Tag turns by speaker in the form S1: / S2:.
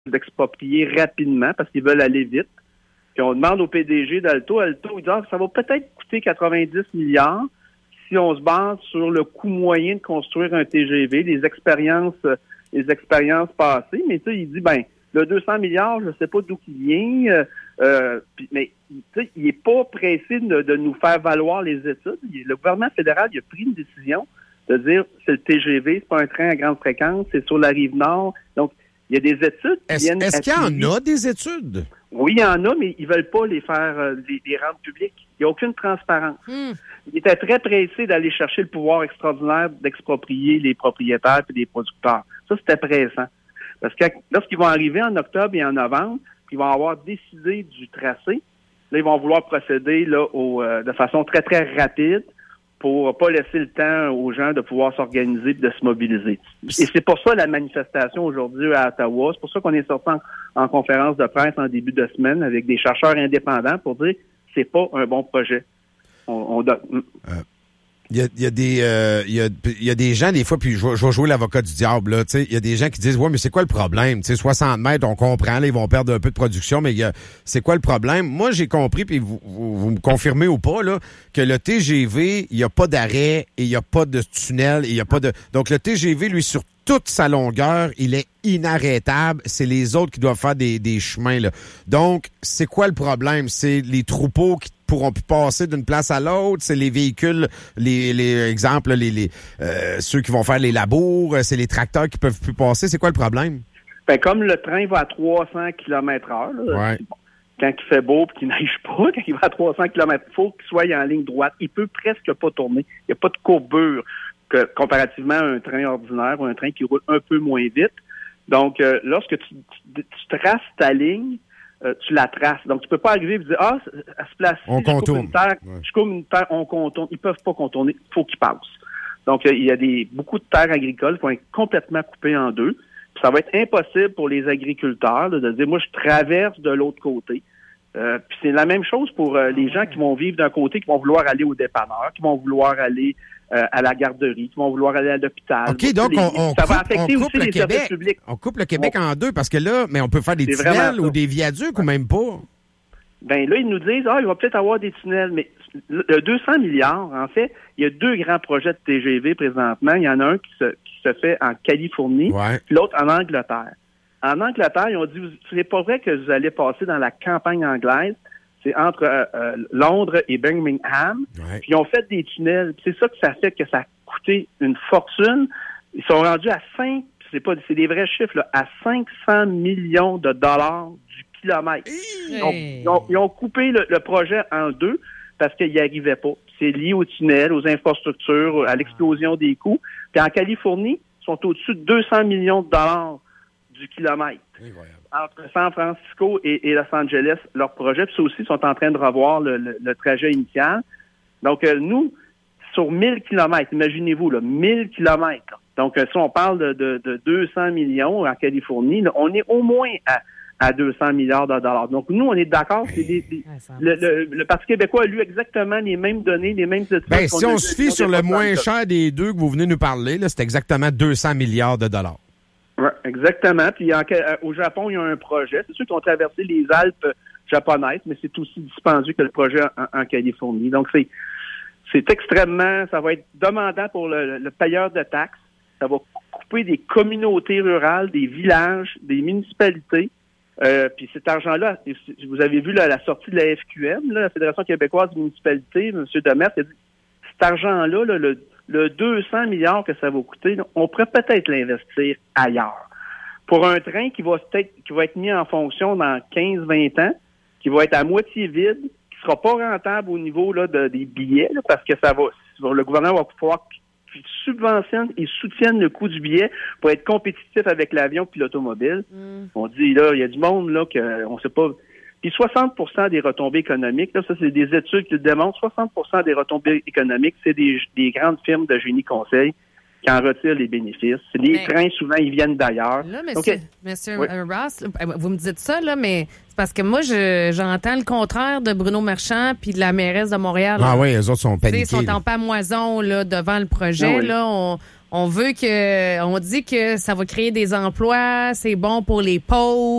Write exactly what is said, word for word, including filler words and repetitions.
S1: d'exproprier rapidement parce qu'ils veulent aller vite. Puis on demande au P D G d'Alto, Alto, il dit ah, ça va peut-être coûter quatre-vingt-dix milliards si on se base sur le coût moyen de construire un T G V, les expériences, les expériences passées. Mais tu sais, il dit ben le deux cents milliards, je ne sais pas d'où il vient, euh, euh, pis, mais tu sais, il n'est pas pressé de, de nous faire valoir les études. Il, le gouvernement fédéral il a pris une décision de dire c'est le T G V, c'est pas un train à grande fréquence, c'est sur la rive nord. Donc, il y a des études qui
S2: est-ce,
S1: viennent...
S2: Est-ce qu'il y en a des études?
S1: Oui, il y en a, mais ils veulent pas les faire, euh, les, les rendre publiques. Il n'y a aucune transparence. Mm. Il était très pressé d'aller chercher le pouvoir extraordinaire d'exproprier les propriétaires et les producteurs. Ça, c'était pressant. Parce que lorsqu'ils vont arriver en octobre et en novembre, ils vont avoir décidé du tracé, là, ils vont vouloir procéder là, au, euh, de façon très, très rapide pour pas laisser le temps aux gens de pouvoir s'organiser et de se mobiliser. Et c'est pour ça la manifestation aujourd'hui à Ottawa. C'est pour ça qu'on est sorti en, en conférence de presse en début de semaine avec des chercheurs indépendants pour dire que c'est pas un bon projet. On, on doit...
S2: euh. Il y a, il y a des euh, il y a il y a des gens des fois, puis je vais, je vais jouer l'avocat du diable là, tu sais, il y a des gens qui disent ouais mais c'est quoi le problème, tu sais soixante mètres on comprend là, ils vont perdre un peu de production, mais il y a, c'est quoi le problème? Moi j'ai compris, puis vous, vous vous me confirmez ou pas là que le T G V il y a pas d'arrêt et il y a pas de tunnel et il y a pas de donc le T G V lui sur toute sa longueur, il est inarrêtable. C'est les autres qui doivent faire des, des chemins, là. Donc, c'est quoi le problème? C'est les troupeaux qui pourront plus passer d'une place à l'autre? C'est les véhicules, les, les exemples, les, les euh, ceux qui vont faire les labours? C'est les tracteurs qui peuvent plus passer? C'est quoi le problème?
S1: Ben, comme le train va à trois cents kilomètres heure, là,
S2: ouais.
S1: Quand il fait beau et qu'il neige pas, quand il va à trois cents kilomètres, il faut qu'il soit en ligne droite. Il peut presque pas tourner. Il n'y a pas de courbure. Que, comparativement à un train ordinaire ou un train qui roule un peu moins vite. Donc, euh, lorsque tu, tu, tu traces ta ligne, euh, tu la traces. Donc, tu peux pas arriver et dire, ah, à ce place-ci,
S2: on
S1: je
S2: contourne.
S1: coupe une terre,
S2: ouais.
S1: je coupe une terre, on contourne. Ils peuvent pas contourner, il faut qu'ils passent. Donc, euh, il y a des beaucoup de terres agricoles qui vont être complètement coupées en deux. Puis ça va être impossible pour les agriculteurs là, de dire, moi, je traverse de l'autre côté. Euh, puis c'est la même chose pour euh, les gens qui vont vivre d'un côté, qui vont vouloir aller au dépanneur, qui vont vouloir aller euh, à la garderie, qui vont vouloir aller à l'hôpital.
S2: OK, donc
S1: les,
S2: on, on,
S1: ça
S2: coupe,
S1: va affecter
S2: on coupe
S1: aussi
S2: le
S1: les
S2: Québec.
S1: services publics.
S2: On coupe le Québec
S1: on...
S2: en deux parce que là, mais on peut faire des
S1: c'est
S2: tunnels ou des viaducs ou même pas.
S1: Ben là, ils nous disent, ah, il va peut-être avoir des tunnels, mais le deux cents milliards, en fait, il y a deux grands projets de T G V présentement. Il y en a un qui se, qui se fait en Californie,
S2: ouais.
S1: puis l'autre en Angleterre. En Angleterre, ils ont dit, c'est pas vrai que vous allez passer dans la campagne anglaise. C'est entre euh, euh, Londres et Birmingham.
S2: Ouais.
S1: Puis ils ont fait des tunnels. Puis c'est ça que ça fait que ça a coûté une fortune. Ils sont rendus à cinq, c'est pas, c'est des vrais chiffres, là, à cinq cents millions de dollars du kilomètre. Hey. Donc, ils, ont, ils ont coupé le, le projet en deux parce qu'ils n'y arrivaient pas. C'est lié aux tunnels, aux infrastructures, à l'explosion des coûts. Puis en Californie, ils sont au-dessus de deux cents millions de dollars du kilomètre.
S2: Incroyable.
S1: Entre San Francisco et, et Los Angeles, leur projet. Puis ça aussi, ils sont en train de revoir le, le, le trajet initial. Donc, euh, nous, sur mille kilomètres, imaginez-vous, là, mille kilomètres. Là. Donc, euh, si on parle de, de, de deux cents millions en Californie, là, on est au moins à, à deux cents milliards de dollars. Donc, nous, on est d'accord. C'est des, des, le, le, le Parti québécois a lu exactement les mêmes données, les mêmes études.
S2: Ben, si on se fie sur le moins cher des deux que vous venez nous parler, là, c'est exactement deux cents milliards de dollars.
S1: Oui, exactement. Puis en, au Japon, il y a un projet. C'est sûr qu'ils ont traversé les Alpes japonaises, mais c'est aussi dispendieux que le projet en, en Californie. Donc, c'est c'est extrêmement... Ça va être demandant pour le, le payeur de taxes. Ça va couper des communautés rurales, des villages, des municipalités. Euh, puis cet argent-là, vous avez vu là, la sortie de la F Q M, là, la Fédération québécoise des municipalités, M. Demers, il a dit cet argent-là, là, le le deux cents milliards que ça va coûter, on pourrait peut-être l'investir ailleurs. Pour un train qui va peut-être qui va être mis en fonction dans quinze vingt ans, qui va être à moitié vide, qui sera pas rentable au niveau là, de, des billets, là, parce que ça va, le gouvernement va pouvoir qu'il subventionne et soutienne le coût du billet pour être compétitif avec l'avion puis l'automobile. Mm. On dit, là, il y a du monde là que on sait pas. Puis soixante pour cent des retombées économiques, là, ça c'est des études qui le démontrent, soixante pour cent des retombées économiques, c'est des, des grandes firmes de génie conseil qui en retirent les bénéfices. Les mais, trains, souvent, ils viennent d'ailleurs.
S3: Là, monsieur, okay. monsieur oui. Ross, vous me dites ça, là, mais c'est parce que moi, je, j'entends le contraire de Bruno Marchand puis de la mairesse de Montréal.
S2: Ah là. Oui, eux autres sont paniqués.
S3: Ils sont là. En pamoison là, devant le projet. Ah oui. Là, on, On veut que, on dit que ça va créer des emplois, c'est bon pour les pauvres.